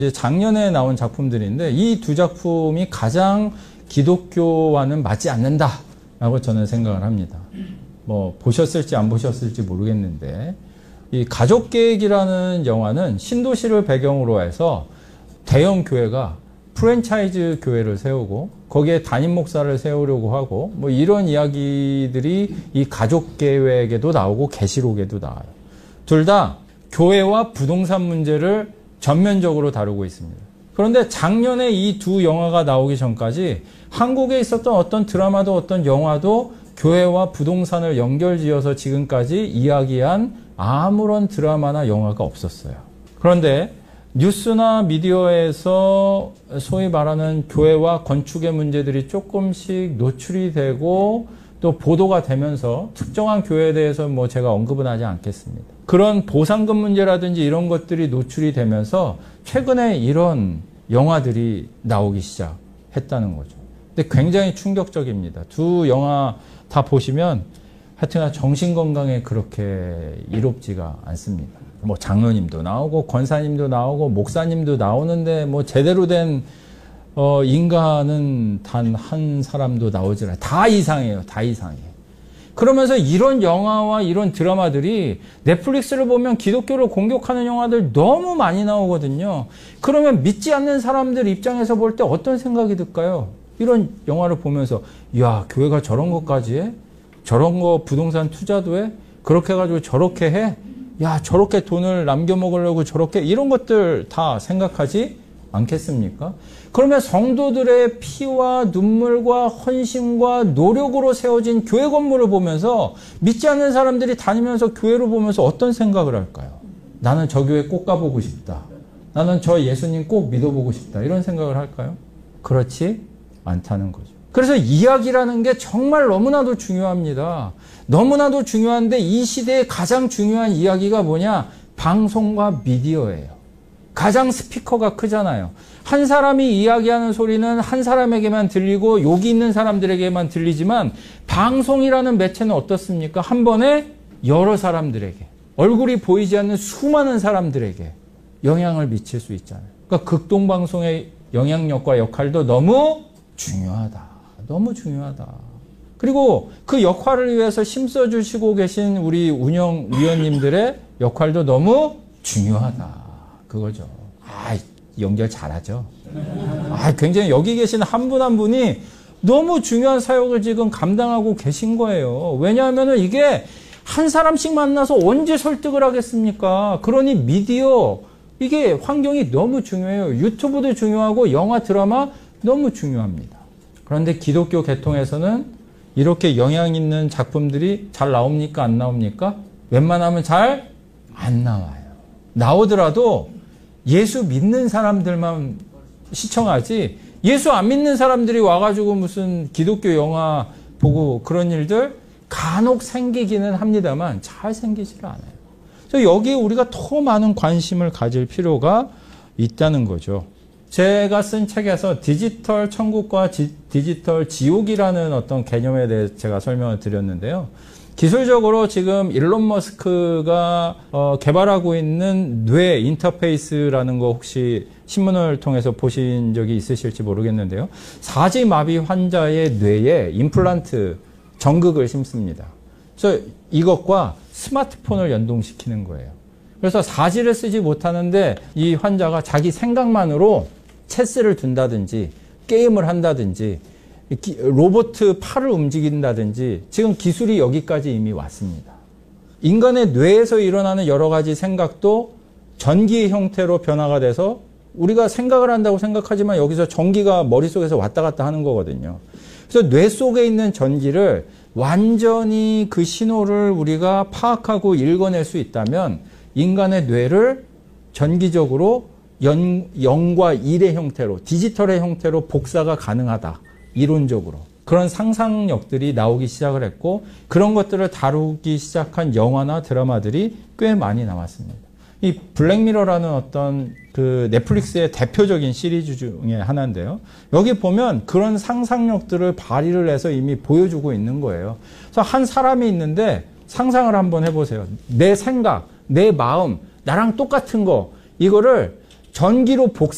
이제 작년에 나온 작품들인데 이 두 작품이 가장 기독교와는 맞지 않는다라고 저는 생각을 합니다. 뭐 보셨을지 안 보셨을지 모르겠는데 이 가족계획이라는 영화는 신도시를 배경으로 해서 대형 교회가 프랜차이즈 교회를 세우고 거기에 담임 목사를 세우려고 하고 뭐 이런 이야기들이 이 가족계획에도 나오고 계시록에도 나와요. 둘 다 교회와 부동산 문제를 전면적으로 다루고 있습니다. 그런데 작년에 이 두 영화가 나오기 전까지 한국에 있었던 어떤 드라마도 어떤 영화도 교회와 부동산을 연결지어서 지금까지 이야기한 아무런 드라마나 영화가 없었어요. 그런데 뉴스나 미디어에서 소위 말하는 교회와 건축의 문제들이 조금씩 노출이 되고 또 보도가 되면서 특정한 교회에 대해서 뭐 제가 언급은 하지 않겠습니다. 그런 보상금 문제라든지 이런 것들이 노출이 되면서 최근에 이런 영화들이 나오기 시작했다는 거죠. 근데 굉장히 충격적입니다. 두 영화 다 보시면 하여튼 정신건강에 그렇게 이롭지가 않습니다. 뭐 장로님도 나오고 권사님도 나오고 목사님도 나오는데 뭐 제대로 된 인간은 단 한 사람도 나오질 않아요. 다 이상해요. 다 이상해. 그러면서 이런 영화와 이런 드라마들이 넷플릭스를 보면 기독교를 공격하는 영화들 너무 많이 나오거든요. 그러면 믿지 않는 사람들 입장에서 볼 때 어떤 생각이 들까요? 이런 영화를 보면서 야, 교회가 저런 것까지 해? 저런 거 부동산 투자도 해? 그렇게 해가지고 저렇게 해? 야, 저렇게 돈을 남겨먹으려고 저렇게 이런 것들 다 생각하지 않겠습니까? 그러면 성도들의 피와 눈물과 헌신과 노력으로 세워진 교회 건물을 보면서 믿지 않는 사람들이 다니면서 교회를 보면서 어떤 생각을 할까요? 나는 저 교회 꼭 가보고 싶다. 나는 저 예수님 꼭 믿어보고 싶다. 이런 생각을 할까요? 그렇지 않다는 거죠. 그래서 이야기라는 게 정말 너무나도 중요합니다. 너무나도 중요한데 이 시대의 가장 중요한 이야기가 뭐냐? 방송과 미디어예요. 가장 스피커가 크잖아요. 한 사람이 이야기하는 소리는 한 사람에게만 들리고 여기 있는 사람들에게만 들리지만 방송이라는 매체는 어떻습니까? 한 번에 여러 사람들에게 얼굴이 보이지 않는 수많은 사람들에게 영향을 미칠 수 있잖아요. 그러니까 극동방송의 영향력과 역할도 너무 중요하다. 너무 중요하다. 그리고 그 역할을 위해서 힘써주시고 계신 우리 운영위원님들의 역할도 너무 중요하다. 그거죠. 연결 잘하죠. 굉장히 여기 계신 한 분 한 분이 너무 중요한 사역을 지금 감당하고 계신 거예요. 왜냐하면 이게 한 사람씩 만나서 언제 설득을 하겠습니까? 그러니 미디어, 이게 환경이 너무 중요해요. 유튜브도 중요하고 영화, 드라마 너무 중요합니다. 그런데 기독교 계통에서는 이렇게 영향 있는 작품들이 잘 나옵니까? 안 나옵니까? 웬만하면 잘 안 나와요. 나오더라도 예수 믿는 사람들만 시청하지 예수 안 믿는 사람들이 와가지고 무슨 기독교 영화 보고 그런 일들 간혹 생기기는 합니다만 잘 생기지를 않아요. 그래서 여기에 우리가 더 많은 관심을 가질 필요가 있다는 거죠. 제가 쓴 책에서 디지털 천국과 디지털 지옥이라는 어떤 개념에 대해 제가 설명을 드렸는데요. 기술적으로 지금 일론 머스크가 개발하고 있는 뇌 인터페이스라는 거 혹시 신문을 통해서 보신 적이 있으실지 모르겠는데요. 사지마비 환자의 뇌에 임플란트, 전극을 심습니다. 그래서 이것과 스마트폰을 연동시키는 거예요. 그래서 사지를 쓰지 못하는데 이 환자가 자기 생각만으로 체스를 둔다든지 게임을 한다든지 로봇 팔을 움직인다든지 지금 기술이 여기까지 이미 왔습니다. 인간의 뇌에서 일어나는 여러 가지 생각도 전기의 형태로 변화가 돼서 우리가 생각을 한다고 생각하지만 여기서 전기가 머릿속에서 왔다 갔다 하는 거거든요. 그래서 뇌 속에 있는 전기를 완전히 그 신호를 우리가 파악하고 읽어낼 수 있다면 인간의 뇌를 전기적으로 0과 1의 형태로, 디지털의 형태로 복사가 가능하다. 이론적으로. 그런 상상력들이 나오기 시작을 했고 그런 것들을 다루기 시작한 영화나 드라마들이 꽤 많이 나왔습니다. 이 블랙미러라는 어떤 그 넷플릭스의 대표적인 시리즈 중에 하나인데요. 여기 보면 그런 상상력들을 발휘를 해서 이미 보여주고 있는 거예요. 그래서 한 사람이 있는데 상상을 한번 해보세요. 내 생각, 내 마음, 나랑 똑같은 거 이거를 전기로 복사